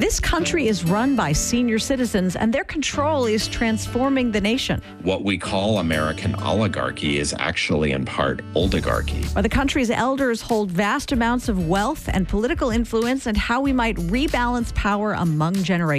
This country is run by senior citizens, and their control is transforming the nation. What we call American oligarchy is actually in part oligarchy. Where the country's elders hold vast amounts of wealth and political influence, and how we might rebalance power among generations.